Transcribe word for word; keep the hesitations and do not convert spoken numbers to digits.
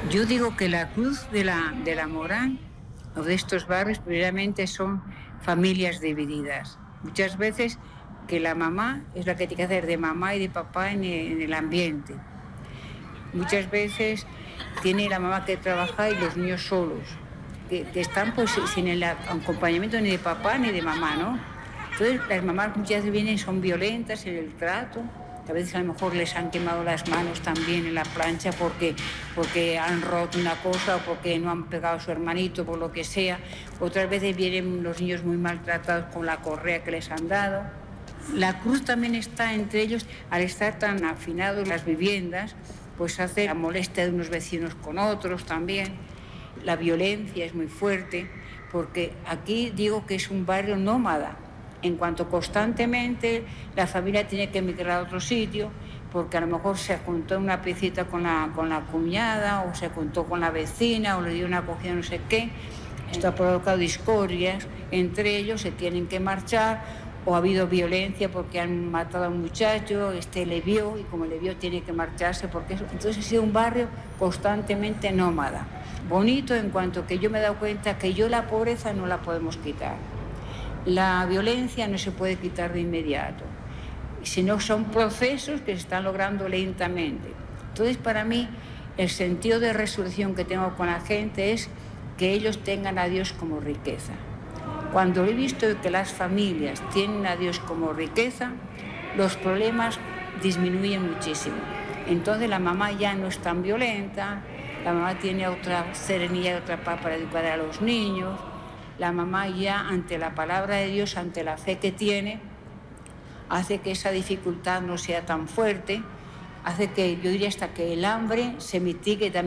Yo digo que la cruz de la, de la Morán o de estos barrios precisamente son familias divididas. Muchas veces que la mamá es la que tiene que hacer de mamá y de papá en el, en el ambiente. Muchas veces tiene la mamá que trabajar y los niños solos, que, que están pues sin el acompañamiento ni de papá ni de mamá, ¿no? Entonces las mamás muchas veces vienen y son violentas en el trato. A veces a lo mejor les han quemado las manos también en la plancha porque, porque han roto una cosa o porque no han pegado a su hermanito, por lo que sea. Otras veces vienen los niños muy maltratados con la correa que les han dado. La cruz también está entre ellos, al estar tan afinados las viviendas, pues hace la molestia de unos vecinos con otros también. La violencia es muy fuerte, porque aquí digo que es un barrio nómada. En cuanto constantemente la familia tiene que emigrar a otro sitio, porque a lo mejor se juntó una piecita con la, con la cuñada, o se juntó con la vecina, o le dio una acogida no sé qué. Esto ha provocado discordias entre ellos, se tienen que marchar, o ha habido violencia porque han matado a un muchacho, este le vio, y como le vio tiene que marcharse, porque eso. Entonces ha sido un barrio constantemente nómada. Bonito en cuanto que yo me he dado cuenta que yo la pobreza no la podemos quitar. La violencia no se puede quitar de inmediato, sino son procesos que se están logrando lentamente. Entonces, para mí, el sentido de resurrección que tengo con la gente es que ellos tengan a Dios como riqueza. Cuando he visto que las familias tienen a Dios como riqueza, los problemas disminuyen muchísimo. Entonces, la mamá ya no es tan violenta, la mamá tiene otra serenidad y otra paz para educar a los niños. La mamá ya ante la palabra de Dios, ante la fe que tiene, hace que esa dificultad no sea tan fuerte, hace que, yo diría hasta que el hambre se mitigue también.